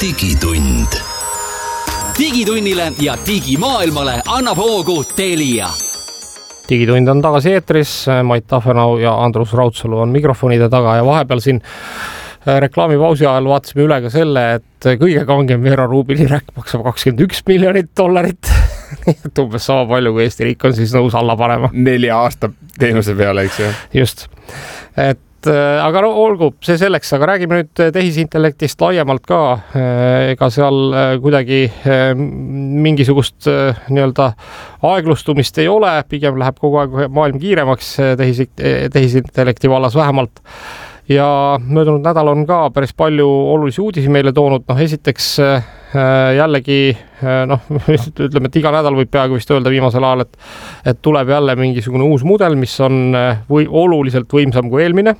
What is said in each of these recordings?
digitund. Digitunnile ja digimaailmale annab hoogu Telia. Digitund on tagasi eetris, Mait Tafenau ja Andrus Raudsalu on mikrofonide taga ja vahepeal siin reklaamipausi ajal vaatasime üle ka selle, et kõige kangem Vera Rubini räkk maksab $21 miljonit. Umbes sama palju, kui Eesti riik on siis nõus alla panema. 4 aasta teenuse peale, eks ju. Just. Aga no, olgu, see selleks, aga räägime nüüd tehisintellektist laiemalt ka. Ega seal kuidagi mingisugust nii-öelda aeglustumist ei ole, pigem läheb kogu aeg maailm kiiremaks tehisintellekti vallas vähemalt. Ja möödunud nädal on ka päris palju olulisi uudisi meile toonud. Esiteks jällegi, ütleme, et iga nädal võib peaaegu vist öelda viimasel ajal, et tuleb jälle mingisugune uus mudel, mis on oluliselt võimsam kui eelmine.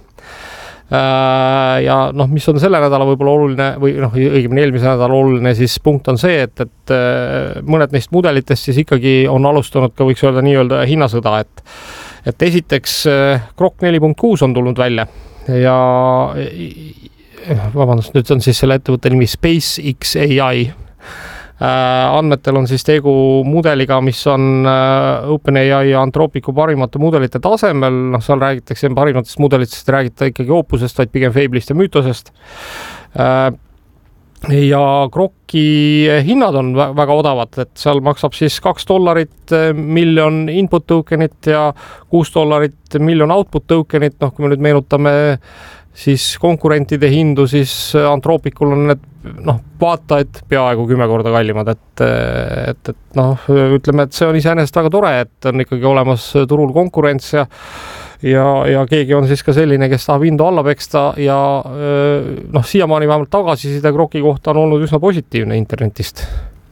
Ja mis on selle nädala võib-olla oluline või õigemini eelmise nädala oluline, siis punkt on see, et mõned neist mudelitest siis ikkagi on alustanud ka, võiks öelda hinnasõda, et esiteks Grok 4.6 on tulnud välja ja vabandust, nüüd on siis selle ettevõtte nimi SpaceX AI. Andmetel on siis tegu mudeliga, mis on OpenAI ja Anthropicu parimate mudelite tasemel. Seal räägitakse parimatest mudelitest, räägita ikkagi Opusest, vaid pigem Fable'ist ja Mythosest. Ja Groki hinnad on väga odavad, et seal maksab siis $2 miljon input tokenit ja $6 miljon output tokenit. Kui me nüüd meenutame siis konkurentide hindu, siis Anthropicul on need vaatajaid peaaegu 10 korda kallimad, et ütleme, et see on iseenesest väga tore, et on ikkagi olemas turul konkurents ja keegi on siis ka selline, kes tahab hindu alla peksta ja siiamaani vähemalt tagasiside Groki kohta on olnud üsna positiivne internetist.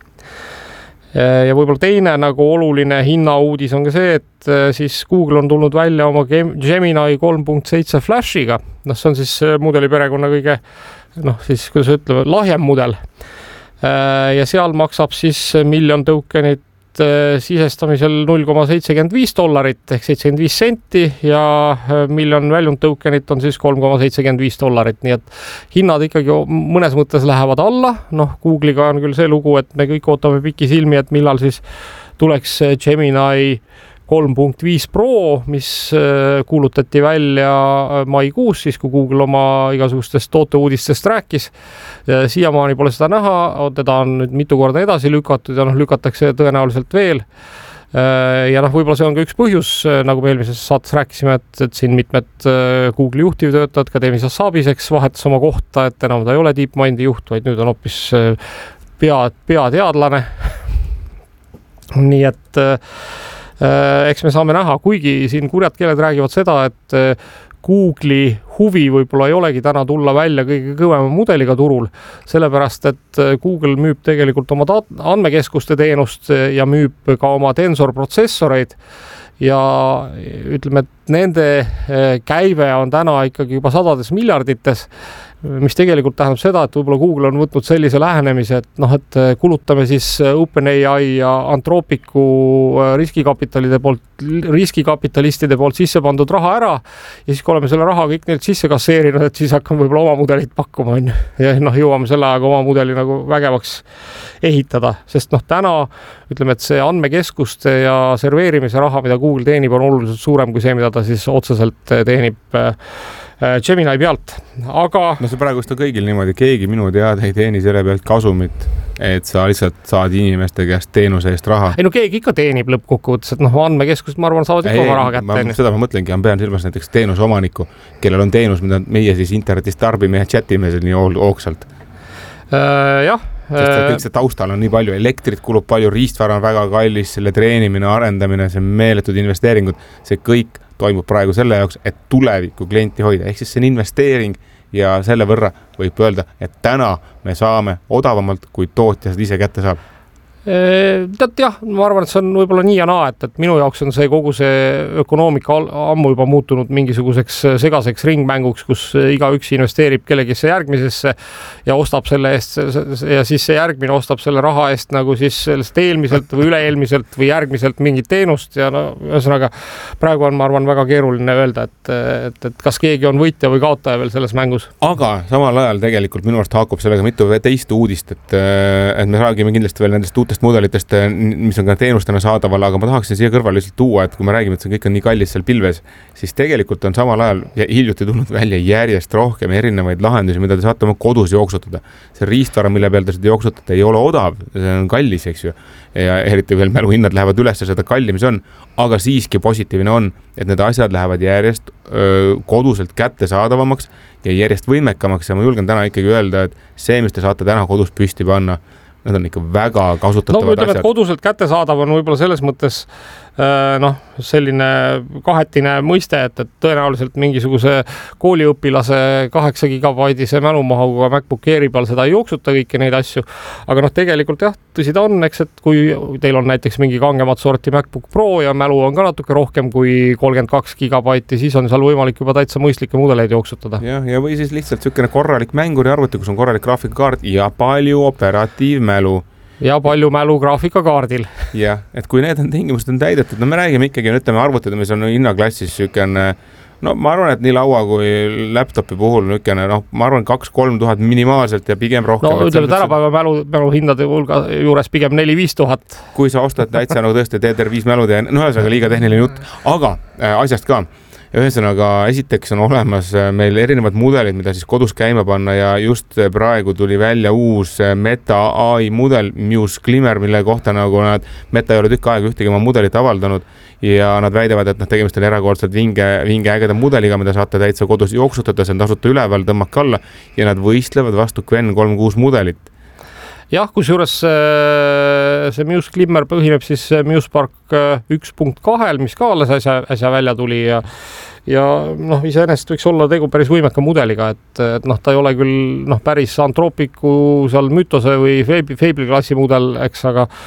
Ja võib-olla teine oluline hinnauudis on ka see, et siis Google on tulnud välja oma Gemini 3.7 Flashiga. See on siis mudeli perekonna kõige, siis kuidas ütleme, lahjem mudel. Ja seal maksab siis miljon tokenit sisestamisel $0.75 ehk 75 senti ja miljon väljund tokenit on siis $3.75. Nii et hinnad ikkagi mõnes mõttes lähevad alla. Google'iga on küll see lugu, et me kõik ootame piki silmi, et millal siis tuleks Gemini 3.5 Pro, mis kuulutati välja maikuus, siis kui Google oma igasugustest tooteuudistest rääkis. Siiamaani pole seda näha, teda on nüüd mitu korda edasi lükatud ja lükatakse tõenäoliselt veel. Ja võib-olla see on ka üks põhjus, nagu me eelmises saates rääkisime, et siin mitmed Google'i juhtivtöötajad, ka Demis Hassabiseks vahetas oma kohta, et enam ta ei ole DeepMindi juht, vaid nüüd on hoopis peateadlane. Nii et eks me saame näha, kuigi siin kurjad keeled räägivad seda, et Google'i huvi võib-olla ei olegi täna tulla välja kõige kõvema mudeliga turul, sellepärast, et Google müüb tegelikult oma andmekeskuste teenust ja müüb ka oma Tensor protsessoreid ja ütleme, et nende käive on täna ikkagi juba sadades miljardites, mis tegelikult tähendab seda, et võib-olla Google on võtnud sellise lähenemise, et kulutame siis OpenAI ja Anthropicu riskikapitalistide poolt sisse pandud raha ära ja siis, kui oleme selle raha kõik neilt sisse kasseerinud, et siis hakkame võib-olla oma mudelit pakkuma ja jõuame selle ajaga oma mudeli vägevaks ehitada, sest täna ütleme, et see andmekeskuste ja serveerimise raha, mida Google teenib, on oluliselt suurem kui see, mida ta siis otseselt teenib Gemini pealt, aga see praegu on kõigil niimoodi, keegi minu teada ei teeni selle pealt kasumit, et sa lihtsalt saad inimeste käest teenuse eest raha. Keegi ikka teenib lõppkokkuvõttes, et andmekeskust, ma arvan, saavad ikka oma raha kätte. Seda ma mõtlengi, pean silmas näiteks teenuse omaniku, kellel on teenus, mida meie siis internetis tarbime ja chatime nii hoogsalt. Jah. Sest kõik see taustal on nii palju, elektrit kulub palju, riistvara on väga kallis, selle treenimine, arendamine, see meeletud investeeringud, see kõik toimub praegu selle jaoks, et tuleviku klienti hoida. Ehk siis see on investeering ja selle võrra võib öelda, et täna me saame odavamalt, kui tootja seda ise kätte saab. Tead jah, ma arvan, et see on võib-olla nii ja naa, et minu jaoks on see kogu see ökonoomika ammu juba muutunud mingisuguseks segaseks ringmänguks, kus igaüks investeerib kellegisse järgmisesse ja ostab selle eest ja siis see järgmine ostab selle raha eest nagu siis sellest eelmiselt või üle-eelmiselt või järgmiselt mingit teenust ja no ühesõnaga praegu on, ma arvan, väga keeruline öelda, et kas keegi on võitja või kaotaja veel selles mängus. Aga samal ajal tegelikult minu arust haakub sellega mitu teist uudist, et me räägime kindlasti veel nendest mudelitest, mis on ka teenustena saadaval, aga ma tahaksin siia kõrvale lihtsalt tuua, et kui me räägime, et see kõik on nii kallis seal pilves, siis tegelikult on samal ajal ja hiljuti tulnud välja järjest rohkem erinevaid lahendusi, mida te saate oma kodus jooksutada. See riistvara, mille peal te seda jooksutada, ei ole odav, see on kallis, eks ju. Ja eriti veel mäluhinnad lähevad üles, seda kallim see on, aga siiski positiivne on, et need asjad lähevad järjest koduselt kättesaadavamaks ja järjest võimekamaks ja ma julgen täna ikkagi öelda, et see, mis te saate täna kodus püsti panna, need on ikka väga kasutatavad asjad. No koduselt kättesaadav on võib-olla selles mõttes selline kahetine mõiste, et tõenäoliselt mingisuguse kooliõpilase 8 gigabaidise mälumahuga MacBook Airi peal seda ei jooksuta kõiki neid asju. Aga tegelikult jah, tõsi ta on, eks, et kui teil on näiteks mingi kangemat sorti MacBook Pro ja mälu on ka natuke rohkem kui 32 gigabaiti, siis on seal võimalik juba täitsa mõistlikke mudeleid jooksutada. Ja või siis lihtsalt niisugune korralik mänguri arvuti, kus on korralik graafikakaart ja palju operatiivmälu. Ja palju mälu graafikakaardil. Jah, et kui need on tingimused on täidetud, no me räägime ikkagi, ütleme arvutid, mis on hinnaklassis niisugune, no ma arvan, et nii laua kui laptopi puhul niisugune, ma arvan 2-3 tuhat minimaalselt ja pigem rohkem. No ütleme tänapäeva mälu hindade hulga juures pigem 4-5 tuhat. Kui sa ostad täitsa nagu tõesti DDR5 mälud ja ühesõnaga liiga tehniline jutt, aga asjast ka. Ühesõnaga, esiteks on olemas meil erinevad mudelid, mida siis kodus käima panna ja just praegu tuli välja uus Meta AI mudel Muse Glimmer, mille kohta nagu Meta ei ole tükk aega ühtegi oma mudelit avaldanud ja nad väidavad, et tegemist on erakordselt vinge ägeda mudeliga, mida saate täitsa kodus jooksutada, see on tasuta üleval, tõmmake alla ja nad võistlevad vastu Qwen 3.6 mudelit. Jah, kusjuures see Muse Glimmer põhineb siis Muse Spark 1.2, mis ka alles äsja välja tuli ja iseenesest võiks olla tegu päris võimeka mudeliga, et ta ei ole küll päris Anthropicu seal Mythose või Fable klassi mudel, eks,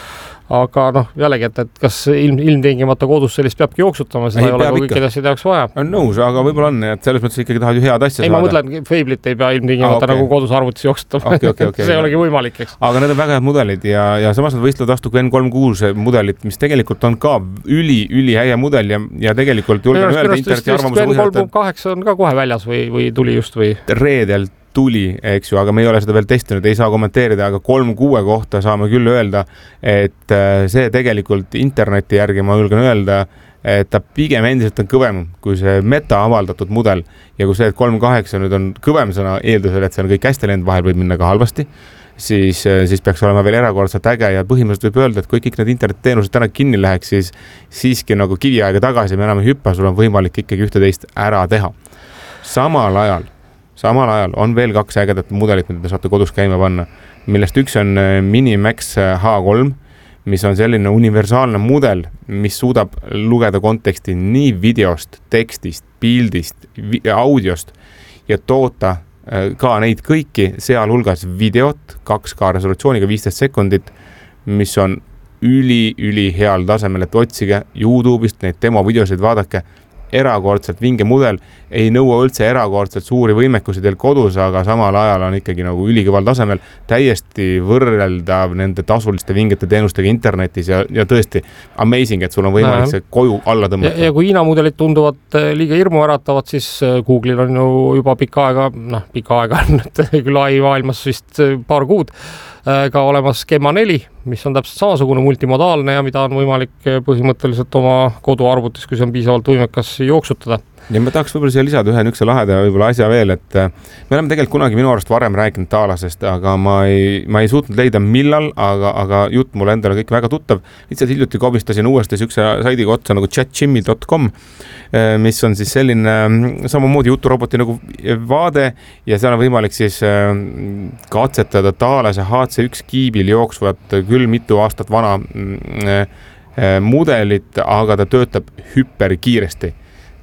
aga jällegi, et kas ilmtingimata kodus sellist peabki jooksutama, seda ei ole ka kõikide asjade jaoks vaja. On nõus, aga võib-olla on, et selles mõttes ikkagi tahad ju head asja saada. Ei, ma mõtlen, Fable'it ei pea ilmtingimata nagu kodus arvutis jooksutama. See ei olegi võimalik, eks. Aga need on väga head mudelid ja samas nad võistlevad vastu Qwen 3.6 mudelit, mis tegelikult on ka üli häie mudel ja tegelikult julgen öelda interneti arvamuse põhjalt. Qwen 3.8 on ka kohe väljas või tuli just või? Reedel tuli, eks ju, aga me ei ole seda veel testinud, ei saa kommenteerida, aga 3.6 kohta saame küll öelda, et see tegelikult interneti järgi ma julgen öelda, et ta pigem endiselt on kõvem kui see Meta avaldatud mudel ja kui see, et 3.8 nüüd on kõvem sõna eeldusel, et see on kõik hästi lend, vahel võib minna ka halvasti, siis peaks olema veel erakordselt äge ja põhimõtteliselt võib öelda, et kui kõik need internetiteenused täna kinni läheks, siis siiski nagu kiviaega tagasi me enam ei hüppa, sul on võimalik ikkagi ühte-teist ära teha. Samal ajal on veel 2 ägedat mudelit, mida te saate kodus käima panna, millest üks on Minimax H3, mis on selline universaalne mudel, mis suudab lugeda konteksti nii videost, tekstist, pildist, audiost ja toota ka neid kõiki, sealhulgas videot 2K resolutsiooniga 15 sekundit, mis on üli heal tasemel, et otsige YouTube'ist neid demovideosid, vaadake, erakordselt vinge mudel, ei nõua üldse erakordselt suuri võimekusi teil kodus, aga samal ajal on ikkagi nagu ülikõval tasemel, täiesti võrreldav nende tasuliste vingete teenustega internetis ja tõesti amazing, et sul on võimalik see koju alla tõmmata. Ja kui Hiina mudelid tunduvad liiga hirmu äratavad, siis Google'il on ju juba pikka aega on küll AI maailmas vist paar kuud ka olemas Gemma 4, mis on täpselt samasugune multimodaalne ja mida on võimalik põhimõtteliselt oma koduarvutis, kui see on piisavalt võimekas jooksutada. Ja ma tahaks võib-olla siia lisada ühe niisuguse laheda võib-olla asja veel, et me oleme tegelikult kunagi minu arust varem rääkinud Taalasest, aga ma ei suutnud leida millal, aga jutt mulle endale kõik väga tuttav. Lihtsalt hiljuti kobistasin uuesti niisuguse saidiga otsa nagu chatjimmy.com, mis on siis selline samamoodi juturoboti nagu vaade ja seal on võimalik siis katsetada Taalase HC1 kiibil jooksvat küll mitu aastat vana mudelit, aga ta töötab hüperkiiresti.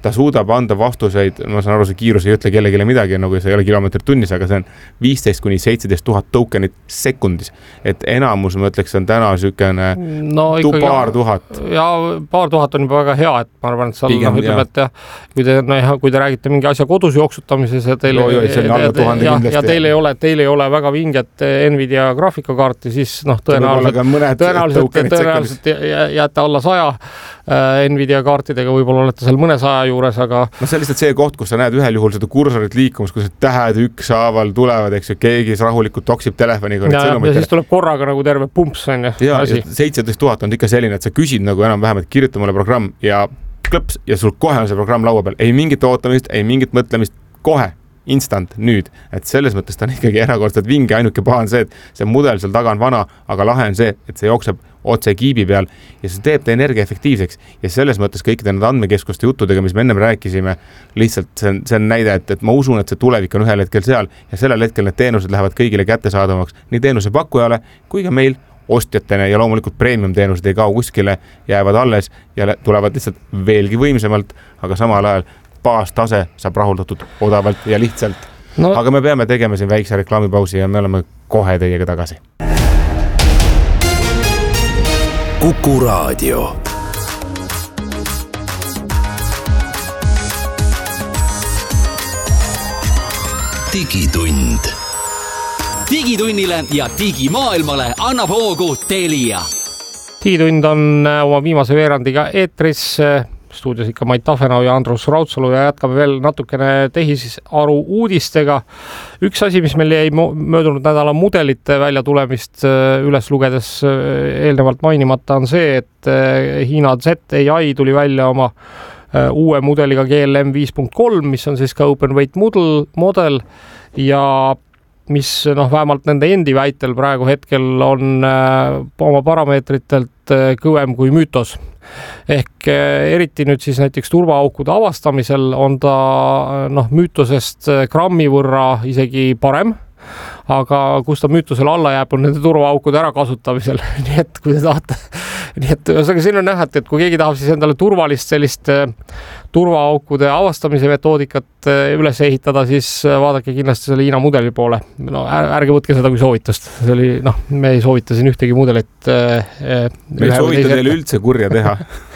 ta suudab anda vastuseid, ma saan aru, see kiirus ei ütle kellegile midagi, nagu see ei ole kilomeetrit tunnis, aga see on 15 kuni 17 000 tokenit sekundis. Et enamus, ma ütleks, on täna sükene paar tuhat. Ja paar tuhat on juba väga hea, et ma arvan, et seal ütleme, et kui te räägite mingi asja kodus jooksutamises ja teil ei ole väga vinget Nvidia graafikakaarti, siis tõenäoliselt jääte alla 100 Nvidia kaartidega, võib-olla olete seal mõne 100 juures, aga... No see on lihtsalt see koht, kus sa näed ühel juhul seda kursorit liikumas, kus tähed ükshaaval tulevad, eks ju, keegi rahulikult toksib telefoniga. Ja siis tuleb korraga nagu terve pumps on ja 17 000 on ikka selline, et sa küsid nagu enam-vähem, et kirjuta mulle programm ja klõps ja sul kohe on see programm laua peal. Ei mingit ootamist, ei mingit mõtlemist, kohe. Instant nüüd, et selles mõttes ta on ikkagi erakordselt vinge, ainuke paha on see, et see mudel seal taga on vana, aga lahe on see, et see jookseb otse kiibi peal ja see teeb ta energia efektiivseks ja selles mõttes kõikide need andmekeskuste juttudega, mis me ennem rääkisime, lihtsalt see on näide, et ma usun, et see tulevik on ühel hetkel seal ja sellel hetkel need teenused lähevad kõigile kättesaadavaks, nii teenuse pakkujale kui ka meil ostjatena ja loomulikult premium teenused ei kao kuskile, jäävad alles ja tulevad lihtsalt veelgi võimsamalt, aga samal ajal baastase saab rahuldatud odavalt ja lihtsalt. No. Aga me peame tegema siin väikse reklaamipausi ja me oleme kohe teiega tagasi. Kuku Raadio. Digitund. Digitunnile ja digimaailmale annab hoogu Telia. Digitund on oma viimase veerandiga eetris. Stuudios ikka Mait Tafenau ja Andrus Raudsalu ja jätkame veel natukene tehisaru uudistega. Üks asi, mis meil jäi möödunud nädala mudelite välja tulemist üles lugedes eelnevalt mainimata on see, et Hiina ZAI tuli välja oma uue mudeliga GLM 5.3, mis on siis ka open weight model ja mis vähemalt nende endi väitel praegu hetkel on oma parameetritelt kõvem kui Mythos. Ehk eriti nüüd siis näiteks turvaaukude avastamisel on ta Mythosest grammi võrra isegi parem, aga kus ta Mythosele alla jääb, on nende turvaaukude ärakasutamisel. Nii et kui te tahate, siin on näha, et kui keegi tahab siis endale turvalist sellist turvaaukude avastamise metoodikat üles ehitada, siis vaadake kindlasti selle Hiina mudeli poole. Ärge võtke seda kui soovitust. See oli, me ei soovita siin ühtegi mudelit. Me ei soovita teile üldse kurja teha.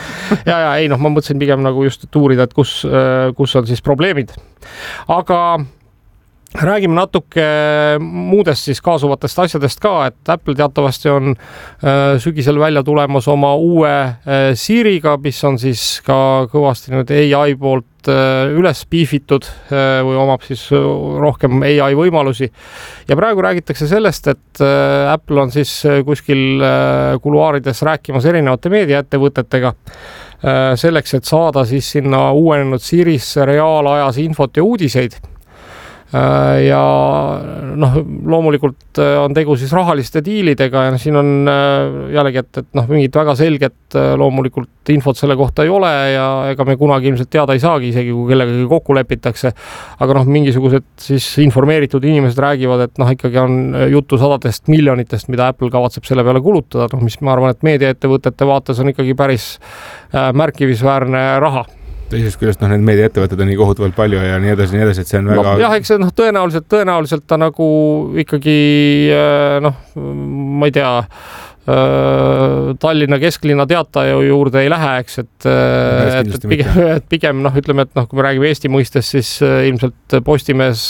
ma mõtlesin pigem nagu just uurida, et kus on siis probleemid. Aga räägime natuke muudest siis kaasuvatest asjadest ka, et Apple teatavasti on sügisel välja tulemas oma uue Siriga, mis on siis ka kõvasti nüüd AI poolt üles piifitud või omab siis rohkem AI võimalusi. Ja praegu räägitakse sellest, et Apple on siis kuskil kuluaarides rääkimas erinevate meediaettevõtetega selleks, et saada siis sinna uuenenud Sirisse reaalajas infot ja uudiseid. Ja loomulikult on tegu siis rahaliste diilidega ja siin on jällegi, et mingit väga selget loomulikult infot selle kohta ei ole ja ega me kunagi ilmselt teada ei saagi, isegi kui kellegagi kokku lepitakse. Aga mingisugused siis informeeritud inimesed räägivad, et ikkagi on juttu 100 miljonitest, mida Apple kavatseb selle peale kulutada, mis ma arvan, et meediaettevõtete vaates on ikkagi päris märkimisväärne raha. Teisest küljest need meediaettevõtted on nii kohutavalt palju ja nii edasi, et see on väga... Jah, eks see tõenäoliselt ta nagu ikkagi, ma ei tea, Tallinna kesklinna teataja juurde ei lähe, eks, et pigem ütleme, et kui me räägime Eesti mõistes, siis ilmselt Postimees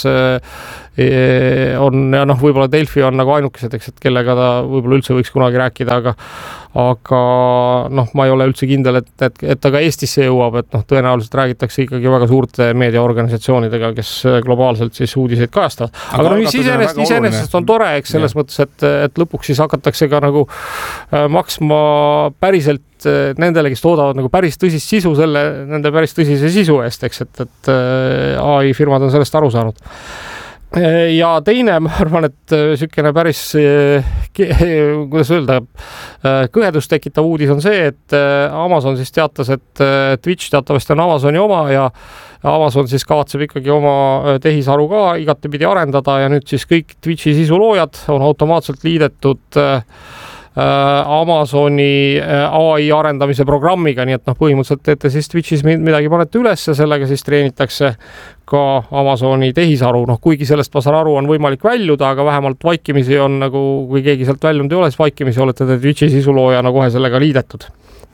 on ja võib-olla Delfi on nagu ainukesed, eks, et kellega ta võib-olla üldse võiks kunagi rääkida, aga ma ei ole üldse kindel, et ta ka Eestisse jõuab, et tõenäoliselt räägitakse ikkagi väga suurte meediaorganisatsioonidega, kes globaalselt siis uudiseid kajastavad. Aga mis iseenesest on tore, eks, selles mõttes, et lõpuks siis hakatakse ka nagu maksma päriselt nendele, kes toodavad nagu päris tõsist sisu nende päris tõsise sisu eest, eks, et AI firmad on sellest aru saanud. Ja teine, ma arvan, et sükene päris, kuidas öelda, kõhedust tekitav uudis on see, et Amazon siis teatas, et Twitch teatavasti on Amazoni oma ja Amazon siis kavatseb ikkagi oma tehisaru ka igatepidi arendada ja nüüd siis kõik Twitchi sisuloojad on automaatselt liidetud Amazoni AI arendamise programmiga, nii et põhimõtteliselt teete siis Twitch'is midagi, panete üles ja sellega siis treenitakse ka Amazoni tehisaru, kuigi sellest ma saan aru, on võimalik väljuda, aga vähemalt vaikimisi on nagu, kui keegi sealt väljunud ei ole, siis vaikimisi olete te Twitch'i sisuloojana kohe sellega liidetud.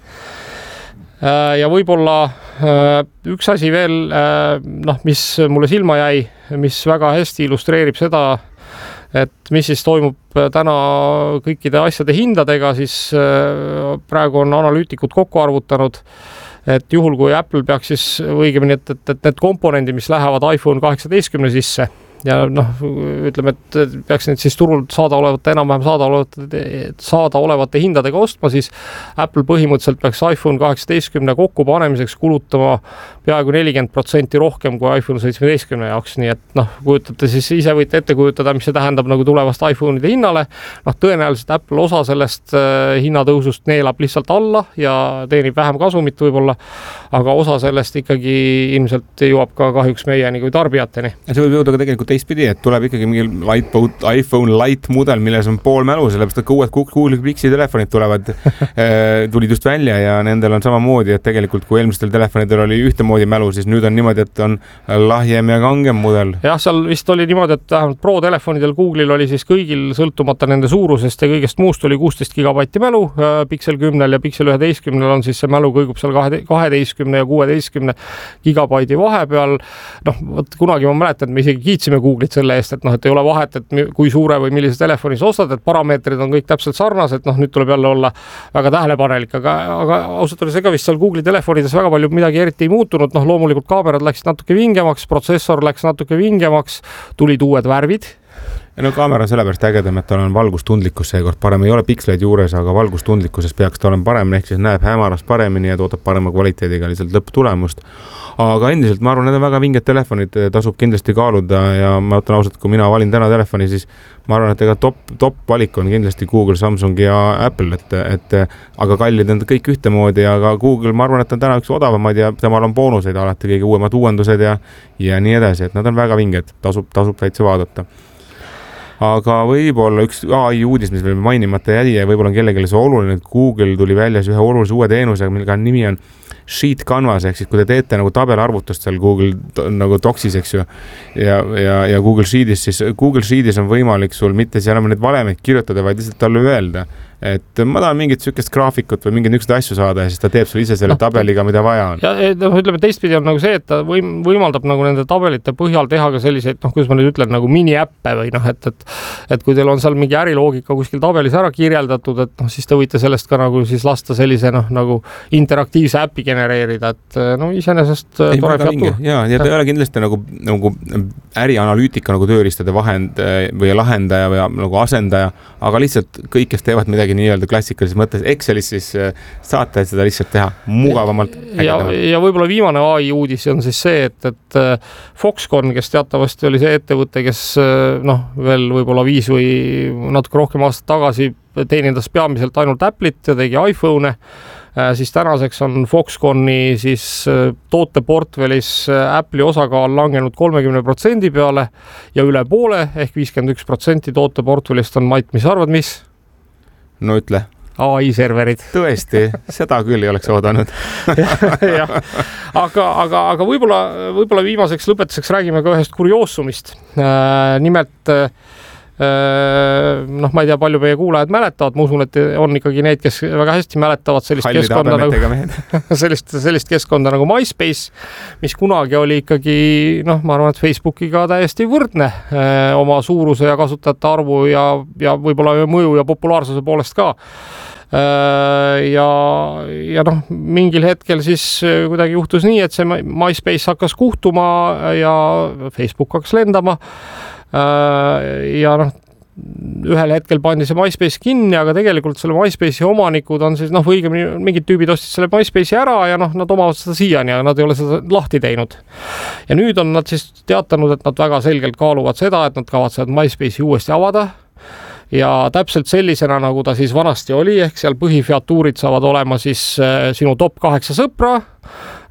Ja võib-olla üks asi veel, mis mulle silma jäi, mis väga hästi illustreerib seda, et mis siis toimub täna kõikide asjade hindadega, siis praegu on analüütikud kokku arvutanud, et juhul kui Apple peaks siis õigemini, et need komponendid, mis lähevad iPhone 18 sisse ja ütleme, et peaks need siis turult enam-vähem saada olevate hindadega ostma, siis Apple põhimõtteliselt peaks iPhone 18 kokku panemiseks kulutama peaaegu 40% rohkem kui iPhone 17 jaoks, nii et kujutate siis, ise võite ette kujutada, mis see tähendab nagu tulevast iPhone'ide hinnale, tõenäoliselt Apple osa sellest hinnatõusust neelab lihtsalt alla ja teenib vähem kasumit võib-olla, aga osa sellest ikkagi ilmselt jõuab ka kahjuks meieni kui tarbijateni. See võib jõuda ka tegelikult teistpidi, et tuleb ikkagi mingi iPhone Lite mudel, milles on pool mälu, sellepärast, et uued Google Pixi telefonid tulid just välja ja nendel on samamoodi, et tegelikult kui eelmistel telefonidel oli ühtemoodi mälu, siis nüüd on niimoodi, et on lahjem ja kangem mudel. Jah, seal vist oli niimoodi, et vähemalt Pro telefonidel Google'il oli siis kõigil sõltumata nende suurusest ja kõigest muust oli 16 gigabaiti mälu, Pixel 10 ja Pixel 11 on siis see mälu kõigub seal 12 ja 16 gigabaidi vahepeal. Kunagi ma mäletan, et me isegi kiitsime Google'it selle eest, et ei ole vahet, et kui suure või millises telefonis ostad, et parameetrid on kõik täpselt sarnased, nüüd tuleb jälle olla väga tähelepanelik, aga ausalt öeldes ega vist seal Google'i telefonides väga palju midagi eriti ei muutunud, loomulikult kaamerad läksid natuke vingemaks, protsessor läks natuke vingemaks, tulid uued värvid. Kaamera on sellepärast ägedam, et tal on valgustundlikkus seekord parem, ei ole piksleid juures, aga valgustundlikkuses peaks ta olema parem, ehk siis näeb hämarast paremini ja tootab parema kvaliteediga lihtsalt lõpptulemust. Aga endiselt ma arvan, need on väga vinged telefonid, tasub kindlasti kaaluda ja ma ütlen ausalt, kui mina valin täna telefoni, siis ma arvan, et ega top valik on kindlasti Google, Samsung ja Apple, aga kallid on kõik ühtemoodi, aga Google, ma arvan, et on täna üks odavamaid ja temal on boonuseid alati, kõige uuemad uuendused ja nii edasi, et nad on väga vinged, tasub täitsa vaadata. Aga võib-olla üks AI uudis, mis veel mainimata jäi ja võib-olla on kellelegi see oluline, et Google tuli välja ühe olulise uue teenusega, millega nimi on Sheet Canvas, ehk siis kui te teete nagu tabelarvutust seal Google nagu Docsis, eks ju, ja Google Sheetis, siis Google Sheetis on võimalik sul mitte seal neid valemeid kirjutada, vaid lihtsalt talle öelda, et ma tahan mingit sükest graafikut või mingit niisugust asju saada ja siis ta teeb sul ise selle tabeliga, mida vaja on. Ja ütleme teistpidi on nagu see, et ta võimaldab nagu nende tabelite põhjal teha ka selliseid, kuidas ma nüüd ütlen, nagu mini-äppe või et kui teil on seal mingi äriloogika kuskil tabelis ära kirjeldatud, et siis te võite sellest ka nagu siis lasta sellise nagu interaktiivse äppi genereerida, et iseenesest tore featur. Ja ta ei ole kindlasti nagu ärianalüütika nagu tööriistade vahend või lahendaja või nagu asendaja, aga lihtsalt kõik, kes teevad midagi nii-öelda klassikalises mõttes Excelis, siis saate seda lihtsalt teha mugavamalt. Ja võib-olla viimane AI uudis on siis see, et Foxconn, kes teatavasti oli see ettevõte, kes veel võib-olla 5 või natuke rohkem aastat tagasi teenindas peamiselt ainult Apple'it ja tegi iPhone'e, siis tänaseks on Foxconni siis tooteportfellis Apple'i osakaal langenud 30% peale ja üle poole ehk 51% tooteportfellist on Mait, mis arvad, mis? No ütle. AI serverid. Tõesti, seda küll ei oleks oodanud. aga võib-olla viimaseks lõpetuseks räägime ka ühest kurioosumist. Nimelt ma ei tea, palju meie kuulajad mäletavad, ma usun, et on ikkagi neid, kes väga hästi mäletavad sellist keskkonda nagu MySpace, mis kunagi oli ikkagi, ma arvan, et Facebookiga täiesti võrdne oma suuruse ja kasutajate arvu ja võib-olla mõju ja populaarsuse poolest ka. Ja mingil hetkel siis kuidagi juhtus nii, et see MySpace hakkas kuhtuma ja Facebook hakkas lendama. Ja ühel hetkel pandi see MySpace kinni, aga tegelikult selle MySpace'i omanikud on siis, õigemini mingid tüübid ostsid selle MySpace'i ära ja nad omavad seda siiani, aga nad ei ole seda lahti teinud. Ja nüüd on nad siis teatanud, et nad väga selgelt kaaluvad seda, et nad kavatsevad MySpace'i uuesti avada. Ja täpselt sellisena, nagu ta siis vanasti oli, ehk seal põhifeatuurid saavad olema siis sinu top 8 sõpra,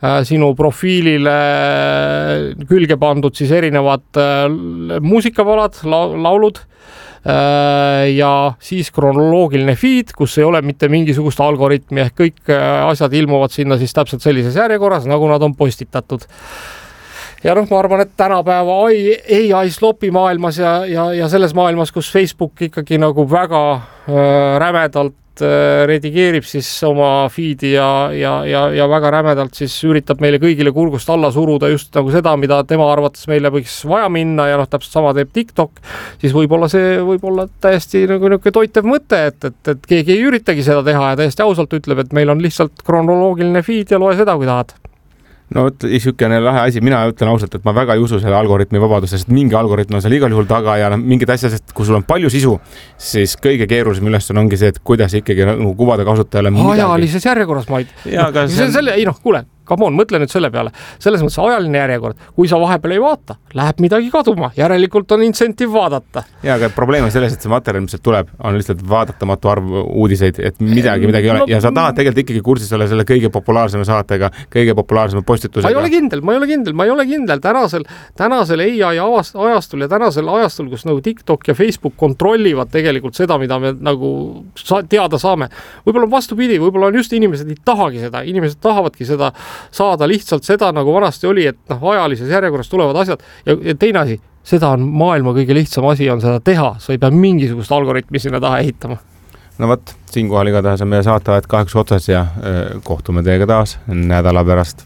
sinu profiilile külge pandud siis erinevad muusikapalad, laulud ja siis kronoloogiline feed, kus ei ole mitte mingisugust algoritmi ehk kõik asjad ilmuvad sinna siis täpselt sellises järjekorras, nagu nad on postitatud. Ja ma arvan, et tänapäeva AI slopi maailmas ja selles maailmas, kus Facebook ikkagi nagu väga rämedalt redigeerib siis oma feed'i ja väga rämedalt siis üritab meile kõigile kurgust alla suruda just nagu seda, mida tema arvates meile võiks vaja minna ja täpselt sama teeb TikTok, siis võib-olla see võib olla täiesti nagu niisugune toitev mõte, et keegi ei üritagi seda teha ja täiesti ausalt ütleb, et meil on lihtsalt kronoloogiline feed ja loe seda, kui tahad. No niisugune lahe asi, mina ütlen ausalt, et ma väga ei usu selle algoritmi vabadusse, sest mingi algoritm on seal igal juhul taga ja mingid asjad, kui sul on palju sisu, siis kõige keerulisem ülesanne ongi see, et kuidas ikkagi nagu kuvada kasutajale midagi. Ajalises järjekorras ma kuule, come on, mõtle nüüd selle peale. Selles mõttes ajaline järjekord, kui sa vahepeal ei vaata, läheb midagi kaduma, järelikult on incentive vaadata. Ja, aga probleem on selles, et see materjal, mis tuleb, on lihtsalt vaadatamatu arv uudiseid, et midagi ei ole. Ja sa tahad tegelikult ikkagi kursis olla selle kõige populaarsema saatega, kõige populaarsema postitusega. Ma ei ole kindel. Tänasel AI ajastul ja tänasel ajastul, kus nagu TikTok ja Facebook kontrollivad tegelikult seda, mida me nagu teada saame. Võib-olla on vastupidi, võib-olla on just inimesed ei tahagi seda, inimesed tahavadki seda saada lihtsalt seda, nagu vanasti oli, et ajalises järjekorras tulevad asjad ja teine asi, seda on maailma kõige lihtsam asi on seda teha, sa ei pea mingisugust algoritmi sinna taha ehitama. No võt, siinkohal igatahes on meie saatavad kahjuks otsas ja kohtume teiega taas nädala pärast.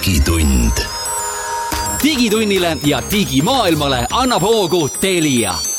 Digitund. Digitunnile ja digimaailmale annab hoogu Telia.